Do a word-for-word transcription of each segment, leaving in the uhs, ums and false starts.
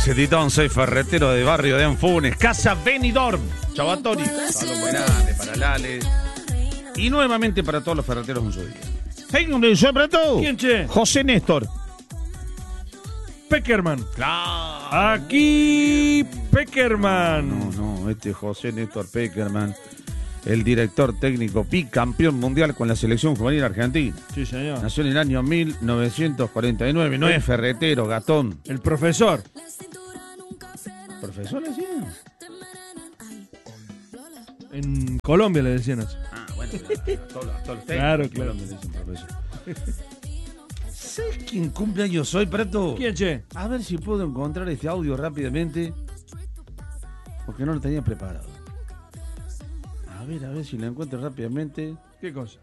dice Titón, soy ferretero de barrio de Anfunes, Casa Benidorm. Chavatoni. Saludos muy grandes para Lale. Y nuevamente para todos los ferreteros en su día. Hey, ¿dónde soy para todo? ¿Quién, che? José Néstor. Peckerman. Claro. Aquí Peckerman. No, no, este es José Néstor Peckerman, el director técnico bicampeón mundial con la selección juvenil argentina. Sí, señor. Nació en el año mil novecientos cuarenta y nueve. No es ferretero, gatón. El profesor. ¿Profesor le decían? En Colombia le decían eso. Ah, bueno, claro. Todos los, todos los Claro, técnicos claro. le dicen profesor. ¿Sabes quién cumpleaños hoy, Prato? ¿Quién, che? A ver si puedo encontrar este audio rápidamente, porque no lo tenía preparado. A ver, a ver si lo encuentro rápidamente. ¿Qué cosa?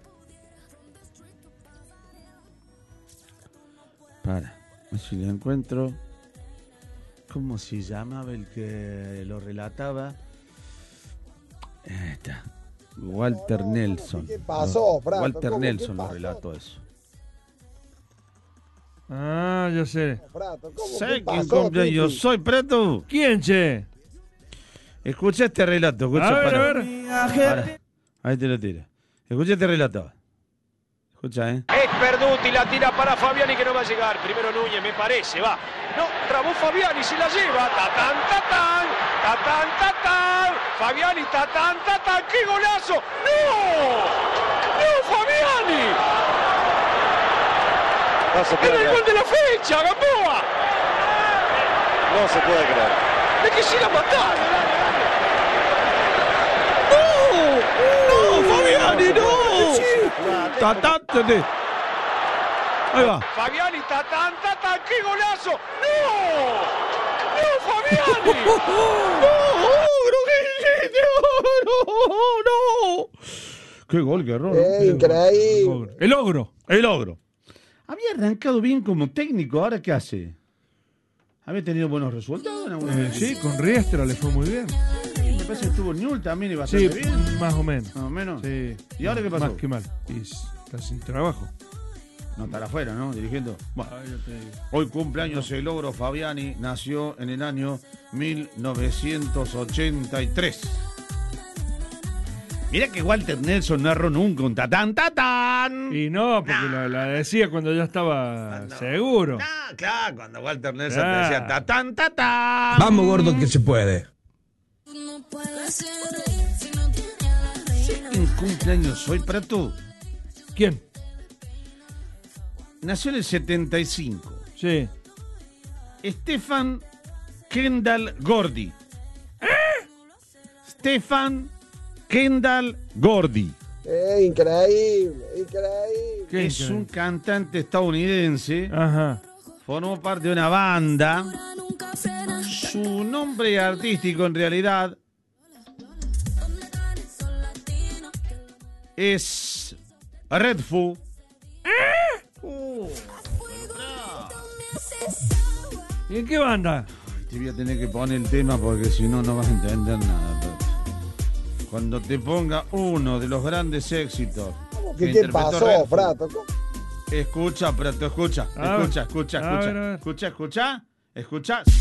Para, a ver si lo encuentro. ¿Cómo se llamaba el que lo relataba? Ahí está. Walter Nelson. ¿Qué pasó, Prato? Walter ¿Cómo? Nelson ¿Qué lo pasó? relató eso. Ah, yo sé. Prato, ¿cómo? ¿Sabes ¿Qué quién pasó, cumpleaños Titi? soy, Prato? ¿Quién, che? Escucha este relato. Escucha, A ver, para. a ver. Para. Ahí te lo tira. Escucha este relato. Escucha, ¿eh? Es Perduti, la tira para Fabiani que no va a llegar. Primero Núñez, me parece, va. No, trabó Fabiani, se la lleva. Tatán, tatán, tatán, tatán. Fabiani, tatán, tatán. ¡Qué golazo! ¡No! ¡No, Fabiani! No se puede ¡Era el creer. gol de la fecha, Gamboa! No se puede creer. ¡Me quisiera matar! ¡No, Fabiani, no! Tatátate. Ahí va. Fabiani, tatán, tatán. ¡Qué golazo! ¡No! ¡No, Fabiani! ¡No, no! ¡Qué gol, qué error! Eh, increíble. El ogro. El ogro. Había arrancado bien como técnico, ¿ahora qué hace? ¿Había tenido buenos resultados en alguna Eh, vez? sí, con Riestra le fue muy bien. Me parece que estuvo Newell también y Sí, bastante bien. más o menos. Más o menos. Sí. ¿Y ahora qué pasó? Más que mal. Y está sin trabajo. No estará afuera, ¿no? Dirigiendo. Bueno, Ah, yo te digo. hoy cumpleaños el ogro Fabiani, nació en el año mil novecientos ochenta y tres. Mira que Walter Nelson no erró nunca un tatán, tatán. Y no, porque la, la decía cuando ya estaba seguro. Ah, claro, cuando Walter Nelson Claro. te decía tatán, tatán. Vamos, gordo, que se puede. ¿En cumpleaños hoy, Prato? ¿Quién? Nació en el setenta y cinco. Sí. Stefan Kendall Gordy. Stefan Kendall Gordy. Eh, increíble, increíble. ¿Qué Es increíble? un cantante estadounidense. Ajá. Formó parte de una banda. Su nombre artístico en realidad es Redfoo. ¿Y en qué banda? Te voy a tener que poner el tema porque si no, no vas a entender nada. Prato. Cuando te ponga uno de los grandes éxitos ¿Qué, que ¿Qué interpretó pasó, Redfoo. Prato? ¿Cómo? Escucha, Prato, escucha. A ver. Escucha, escucha, A escucha. ver, a ver. Escucha, escucha. Escucha.